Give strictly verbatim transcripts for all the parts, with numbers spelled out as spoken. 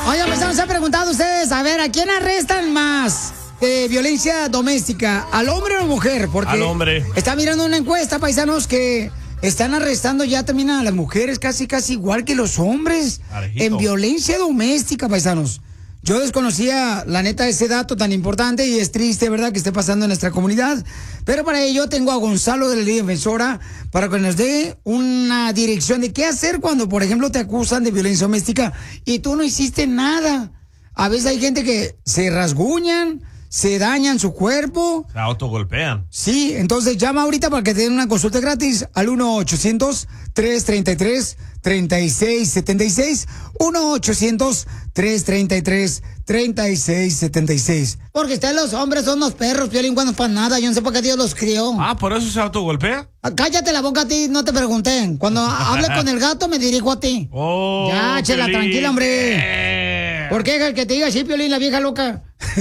Oigan, pues se han preguntado ustedes, a ver, ¿a quién arrestan más de violencia doméstica? ¿Al hombre o a la mujer? Porque al hombre. Está mirando una encuesta, paisanos, que están arrestando ya también a las mujeres casi, casi igual que los hombres. Parejito. En violencia doméstica, paisanos. Yo desconocía, la neta, ese dato tan importante y es triste, ¿verdad?, que esté pasando en nuestra comunidad. Pero para ello tengo a Gonzalo de la Liga Defensora para que nos dé una dirección de qué hacer cuando, por ejemplo, te acusan de violencia doméstica y tú no hiciste nada. A veces hay gente que se rasguñan, se dañan su cuerpo. Se autogolpean. Sí, entonces llama ahorita para que te den una consulta gratis al uno ochocientos, tres treinta y tres, treinta y seis setenta y seis. uno ochocientos, tres treinta y tres, treinta y seis setenta y seis. Porque ustedes los hombres son unos perros, Piolín, cuando no para nada. Yo no sé por qué Dios los crió. Ah, ¿por eso se autogolpea? Ah, cállate la boca a ti, no te pregunté. Cuando hable con el gato me dirijo a ti. Oh, ya, chela, Piolín. tranquila, hombre. Eh. ¿Por qué que te diga así, Piolín, la vieja loca?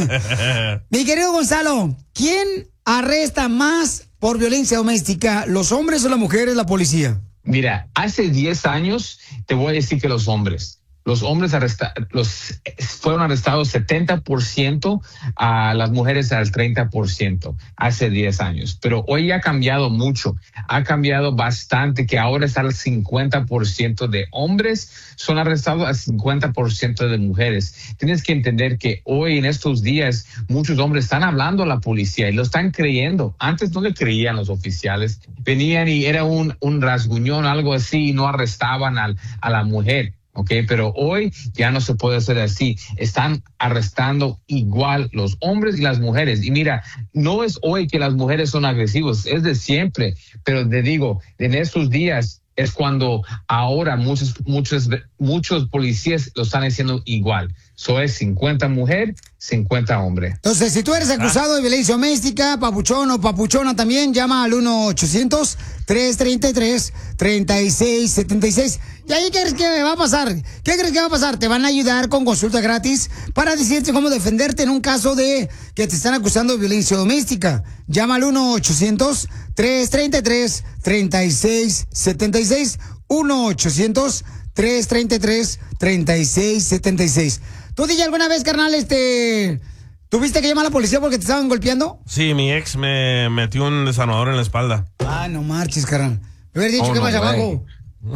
Mi querido Gonzalo, ¿quién arresta más por violencia doméstica, los hombres o las mujeres, la policía? Mira, hace diez años te voy a decir que los hombres, los hombres arresta, los, fueron arrestados setenta por ciento, a las mujeres al treinta por ciento hace diez años. Pero hoy ha cambiado mucho, ha cambiado bastante, que ahora está al cincuenta por ciento de hombres son arrestados, al cincuenta por ciento de mujeres. Tienes que entender que hoy, en estos días, muchos hombres están hablando a la policía y lo están creyendo. Antes no le creían los oficiales, venían y era un, un rasguñón, algo así, y no arrestaban al, a la mujer. Ok, pero hoy ya no se puede hacer así. Están arrestando igual los hombres y las mujeres. Y mira, no es hoy que las mujeres son agresivas, es de siempre. Pero te digo, en estos días es cuando ahora muchos, muchos, muchos policías lo están haciendo igual. Eso es cincuenta mujer, cincuenta hombre. Entonces, si tú eres acusado de violencia doméstica, papuchón o papuchona también, llama al uno ochocientos, tres treinta y tres, treinta y seis setenta y seis. ¿Y ahí qué crees que va a pasar? ¿Qué crees que va a pasar? Te van a ayudar con consulta gratis para decirte cómo defenderte en un caso de que te están acusando de violencia doméstica. Llama al uno ochocientos, tres treinta y tres, treinta y seis setenta y seis. uno ochocientos, tres treinta y tres, treinta y seis setenta y seis. ¿Tú, D J, alguna vez, carnal, este, tuviste que llamar a la policía porque te estaban golpeando? Sí, mi ex me metió un desanudador en la espalda. Ah, no marches, carnal. Me hubiera dicho Oh, que no, más güey. abajo.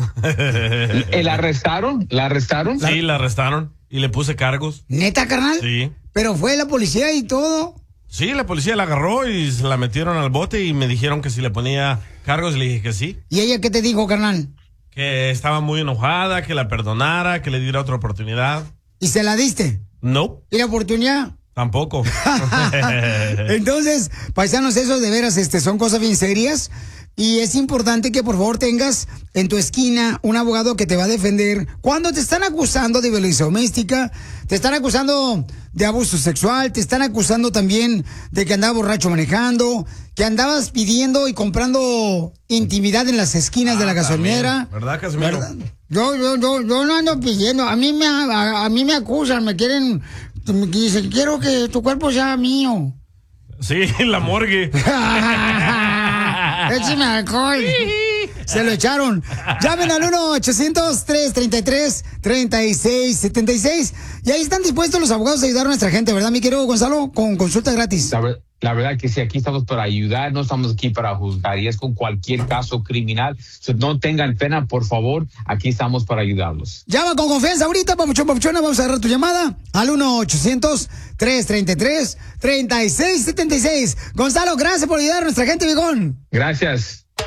¿La arrestaron? ¿La arrestaron? Sí, la arrestaron y le puse cargos. ¿Neta, carnal? Sí. Pero fue la policía y todo. Sí, la policía la agarró y se la metieron al bote y me dijeron que si le ponía cargos, le dije que sí. ¿Y ella qué te dijo, carnal? Que estaba muy enojada, que la perdonara, que le diera otra oportunidad. ¿Y se la diste? No, ¿Y la oportunidad? tampoco. Entonces, paisanos, eso de veras este, son cosas bien serias. Y es importante que por favor tengas en tu esquina un abogado que te va a defender cuando te están acusando de violencia doméstica, te están acusando de abuso sexual, te están acusando también de que andabas borracho manejando, que andabas pidiendo y comprando intimidad en las esquinas Ah, de la gasolinera. también. ¿Verdad, Casimiro? ¿Verdad? Yo, yo, yo, yo no ando pidiendo, a mí me, a, a mí me acusan, me quieren, me dicen, quiero que tu cuerpo sea mío. Sí, la morgue. Écheme alcohol. Se lo echaron. Llamen al uno ochocientos, tres treinta y tres, treinta y seis setenta y seis. Y ahí están dispuestos los abogados a ayudar a nuestra gente, ¿verdad, mi querido Gonzalo? Con consulta gratis. La, ver- la verdad que sí, aquí estamos para ayudar, no estamos aquí para juzgar, y es con cualquier caso criminal. So, no tengan pena, por favor, aquí estamos para ayudarlos. Llama con confianza ahorita, papuchón, papuchona. Vamos a agarrar tu llamada al uno ochocientos, tres treinta y tres, treinta y seis setenta y seis. Gonzalo, gracias por ayudar a nuestra gente, viejón. Gracias.